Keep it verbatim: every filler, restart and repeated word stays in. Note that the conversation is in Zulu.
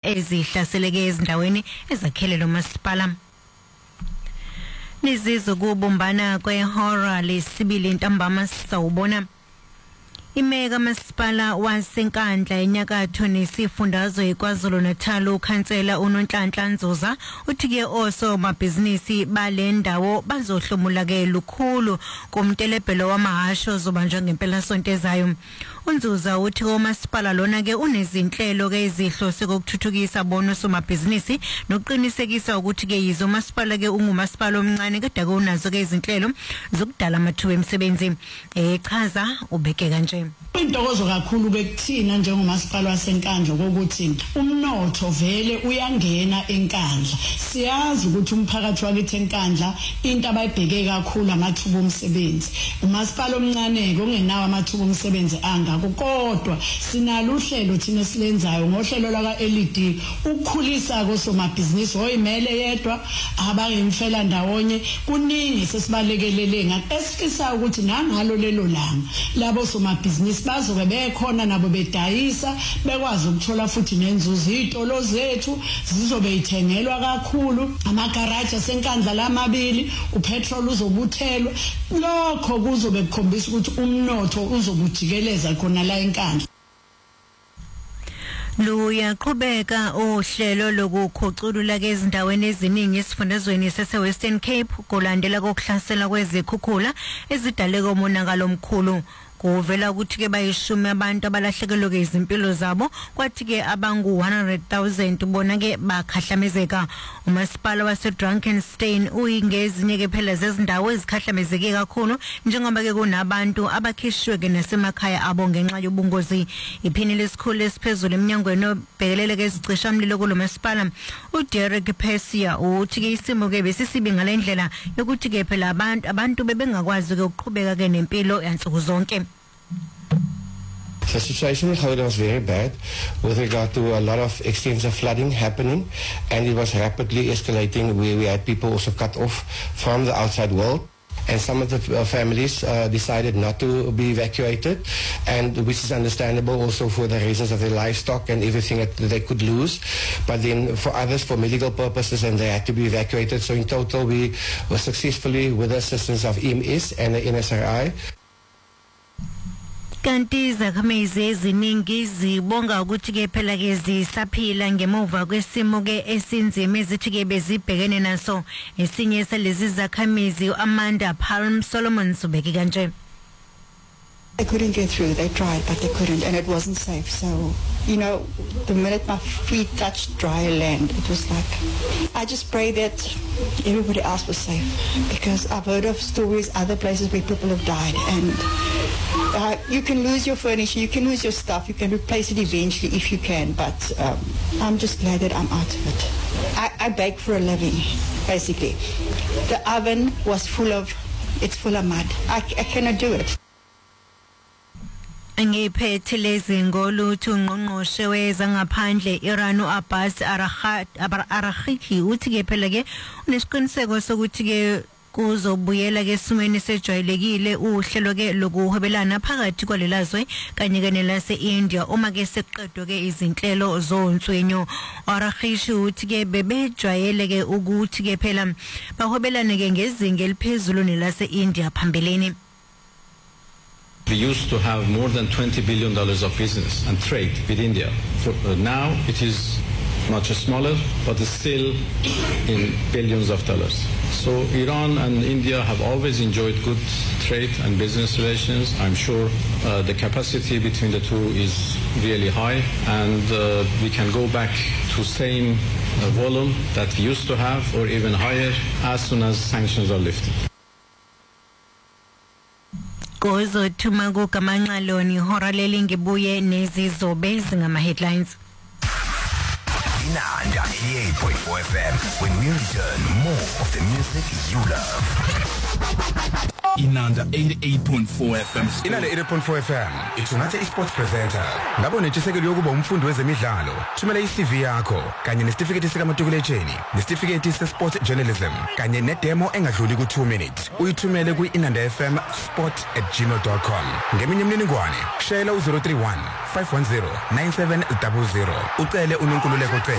ezihlaseleke ezindaweni ezakhelelwe umasipala. Nizizo kubumbana kwehora lesibili ntambama sawubona. Imeka masipala wasenkandla enyakatho nesifundazwe eKwaZulu Natal ukhansela uNonhlanhla Nzuza uthi ke oso mabhizinisi balendawo bazohlomula ke lukhulu kumtelebhelo wamahasho zobanjwa ngempela sonto ezayo. Unzuza uthi umasipala lona ke unezinhlelo ke ezihlose kokuthuthukisa bono somabhizinisi nokuqinisekisa ukuthi ke yizo masipala ke ungumasipala omncane kodwa ke unazo ke izinhlelo zokudala amathuba emisebenzi. Echaza ubeke kanje. Intokozo kakhulu ke kuthina njengomasipala wasenkandla ukuthi umnotho vele uyangena enkandla. Siyazi ukuthi umphakathi wakithi enkandla into abayibheke kakhulu amathuba omsebenzi. Umasipala omncane ke ongenawo amathuba omsebenzi anga kodwa sinalo uhlelo thina silenzayo ngohlelo laka L E D ukukhulisa kosomabhizinisi oyimele yedwa abayimfela ndawonye kuningi sesibalekelele ngakho esifisa ukuthi nangalo lelo langa labo somabhizinisi bazobe bekhona nabo bedayisa bekwazi ukuthola futhi nenzuzo izitolo zethu zizobe ithengelwa kakhulu amagaraji asenkandla lamabili upetrol uzobuthelwa lokho kuzobe kukhombisa ukuthi umnotho uzobujikeleza khona la enkandla. Luyaqhubeka uhlelo lokukhuculula ke ezindaweni eziningi esifundazweni sase-Western Cape kulandela kokuhlasela kwezikhukhula ezidaleka umonakalo omkhulu. Kuvela ukuthi ke bayishumi abantu abalahlekelwe ke izimpilo zabo kwathi ke abangu one hundred thousand bona ke bakhahlamezeka. Umasipala wase Drakenstein uyingezinye ke phela zezindawo ezikhahlamezeke kakhulu njengoba ke kunabantu abakhishwe ke nasemakhaya abo ngenxa yobungozi. Iphini lesikhulu esiphezulu eminyangweni obhekelele ke izicishamlilo kulo masipala uDerek Pesia uthi ke isimo ke besisibi ngalendlela yokuthi ke phela abantu abantu bebengakwazi ke ukuqhubeka ke nempilo yansuku zonke. The situation in Gauteng was very bad with regard to a lot of extensive flooding happening, and it was rapidly escalating where we had people also cut off from the outside world. And some of the uh, families uh, decided not to be evacuated, and which is understandable also for the reasons of their livestock and everything that they could lose. But then for others, for medical purposes, and they had to be evacuated. So in total, we were successfully, with the assistance of E M S and the N S R I, kanti izakhamizi eziningi zibonga ukuthi ke phela ke zisaphila ngemuva kwesimo ke esinzima ezithi ke bezibhekene naso. Esinye salezi zakhamizi uAmanda Palm Solomon subeki kanje. They couldn't get through. They tried, but they couldn't, and it wasn't safe. So, you know, the minute my feet touched dry land, it was like, I just pray that everybody else was safe, because I've heard of stories, other places where people have died, and uh, you can lose your furniture, you can lose your stuff, you can replace it eventually if you can, but um, I'm just glad that I'm out of it. I, I bake for a living, basically. The oven was full of, it's full of mud. I, I cannot do it. Ngiphethe lezi ngoluthu ngqongqoshe wezangaphandle Iran uAbbas Araghchi uthi ke phela ke unesiqiniseko sokuthi ke kuzobuyela ke esimweni sejwayelekile uhlelo ke lokuhwebelana phakathi kwalelazwe kanye ke nelase India uma ke seqedwe ke izinhlelo zontswenyo. Araghchi uthi ke bebejwayele ke ukuthi ke phela bahwebelane ke ngezinga eliphezulu nelase India phambilini. We used to have more than twenty billion dollars of business and trade with India. For, uh, now it is much smaller, but it's still in billions of dollars. So Iran and India have always enjoyed good trade and business relations. I'm sure uh, the capacity between the two is really high, and uh, we can go back to same uh, volume that we used to have, or even higher, as soon as sanctions are lifted. Gozo tumagu kamangaloni hora leli ngibuye nezizobe zingama headlines. Inanda eighty-eight point four F M. When we return, more of the music you love. Inanda eighty-eight point four F M. Inanda eighty-eight point four F M. Ithunathe iSports Presenter. Ngabo nentshisekelo yokuba umfundi wezemidlalo. Thumela i-C V yakho kanye nesitifiketi sika matriculation, nesitifiketi se-sport journalism kanye nedemo engadluli ku two minutes. Uyithumele ku inanda f m sport at gmail dot com. Ngeminye imininingwane, shayela u zero three one five one zero nine seven zero zero. Ucele uNonkululeko